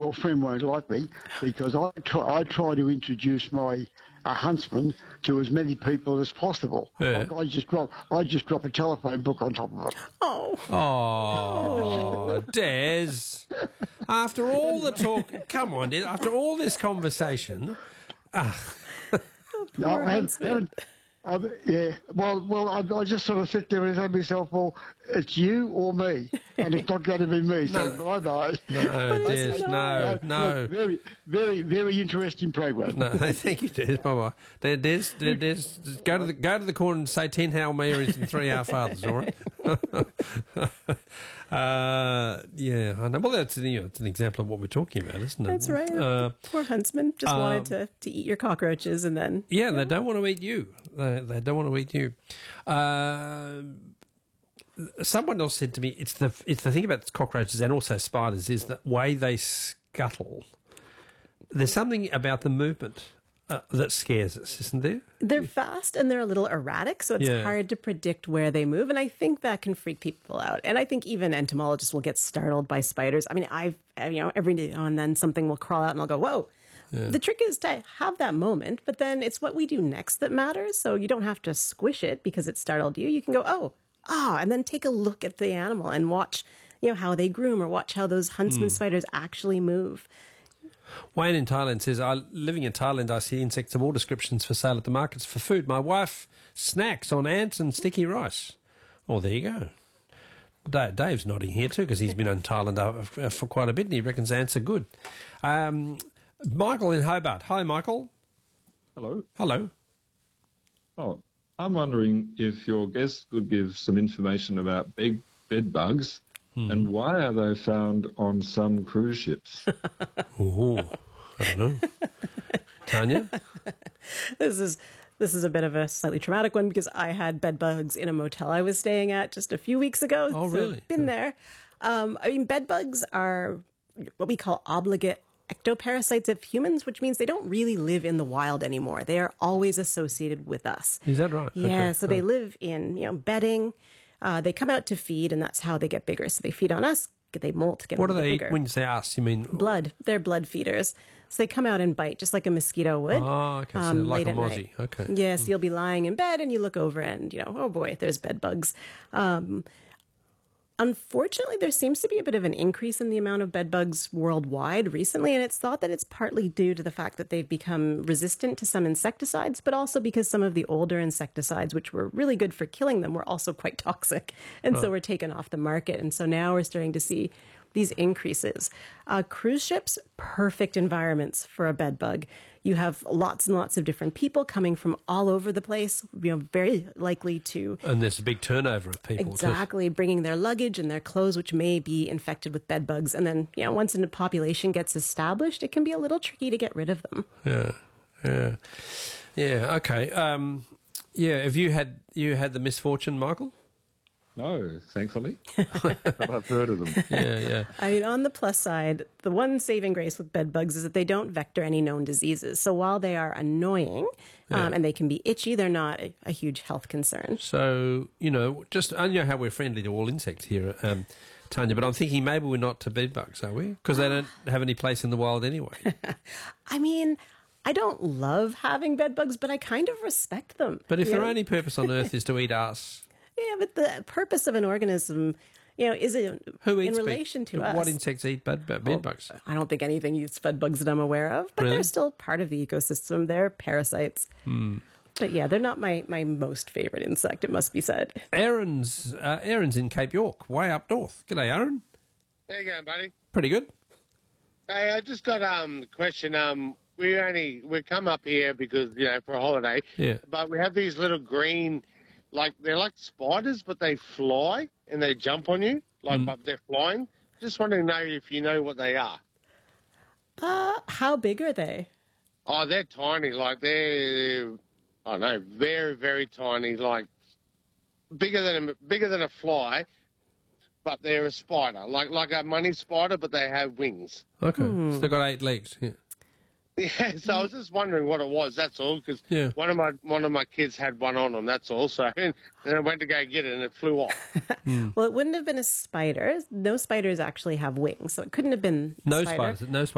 girlfriend won't like me because I try to introduce my huntsman to as many people as possible. Yeah. Like I just drop a telephone book on top of it. Oh, Des. After all the talk, come on, Des. After all this conversation, No, I haven't. Yeah, well, I just sort of sit there and say to myself, well, it's you or me, and it's not going to be me, so bye-bye. no, Des, no. Very, very, very interesting program. No, thank you, Des. Bye-bye. Des, go to the corner and say 10 Hail Marys and 3 Our Fathers, all right? Yeah, I know. Well, it's an example of what we're talking about, isn't it? That's right. Poor huntsman just wanted to eat your cockroaches and then... Yeah, they don't want to eat you. They don't want to eat you. Someone else said to me, it's the thing about cockroaches and also spiders is the way they scuttle. There's something about the movement that scares us, isn't there? They're fast and they're a little erratic, so it's hard to predict where they move, and I think that can freak people out. And I think even entomologists will get startled by spiders. I mean, every now and then something will crawl out and I'll go, whoa. Yeah. The trick is to have that moment, but then it's what we do next that matters. So you don't have to squish it because it startled you. You can go, and then take a look at the animal and watch, how they groom or watch how those huntsman spiders actually move. Wayne in Thailand says, living in Thailand, I see insects of all descriptions for sale at the markets for food. My wife snacks on ants and sticky rice. Oh, there you go. Dave's nodding here too because he's been in Thailand for quite a bit and he reckons ants are good. Michael in Hobart. Hi, Michael. Hello. Hello. Oh, I'm wondering if your guest could give some information about bed bugs and why are they found on some cruise ships? Oh, I don't know. Tanya? This is a bit of a slightly traumatic one because I had bed bugs in a motel I was staying at just a few weeks ago. Oh, really? Been there. Bed bugs are what we call obligate ectoparasites of humans, which means they don't really live in the wild anymore. They are always associated with us. Is that right? Yeah, okay. So they live in, bedding. They come out to feed, and that's how they get bigger. So they feed on us, they molt, get What do they bigger. eat when you say us? You mean... Blood. They're blood feeders. So they come out and bite, just like a mosquito would. Oh, okay, so like a mozzie. Okay. Yes, you'll be lying in bed, and you look over, and, oh boy, there's bed bugs. Unfortunately, there seems to be a bit of an increase in the amount of bed bugs worldwide recently, and it's thought that it's partly due to the fact that they've become resistant to some insecticides, but also because some of the older insecticides, which were really good for killing them, were also quite toxic, and so were taken off the market. And so now we're starting to see these increases. Cruise ships, perfect environments for a bed bug. You have lots and lots of different people coming from all over the place, very likely to... And there's a big turnover of people. Exactly, bringing their luggage and their clothes, which may be infected with bed bugs. And then, once a population gets established, it can be a little tricky to get rid of them. Yeah, okay. Have you had the misfortune, Michael? No, thankfully. But I've heard of them. Yeah. I mean, on the plus side, the one saving grace with bed bugs is that they don't vector any known diseases. So while they are annoying and they can be itchy, they're not a huge health concern. So, I know how we're friendly to all insects here, Tanya, but I'm thinking maybe we're not to bed bugs, are we? Because they don't have any place in the wild anyway. I mean... I don't love having bed bugs, but I kind of respect them. But if their only purpose on Earth is to eat us... Yeah, but the purpose of an organism, is in relation to us. What insects eat bed bugs? I don't think anything eats bed bugs that I'm aware of, but they're still part of the ecosystem. They're parasites. But yeah, they're not my most favorite insect, it must be said. Aaron's in Cape York, way up north. G'day, Aaron. How you going, buddy? Pretty good. Hey, I just got a question. We come up here because, for a holiday. Yeah. But we have these little green... they're like spiders, but they fly and they jump on you, but they're flying. Just wanting to know if you know what they are. How big are they? Oh, they're tiny. Very, very tiny. Bigger than a fly, but they're a spider. Like a money spider, but they have wings. Okay, so they've got 8 legs. Yeah. Yeah, so I was just wondering what it was. That's all, because one of my kids had one on them. That's all. So and I went to go get it, and it flew off. Well, it wouldn't have been a spider. No spiders actually have wings, so it couldn't have been. No spiders.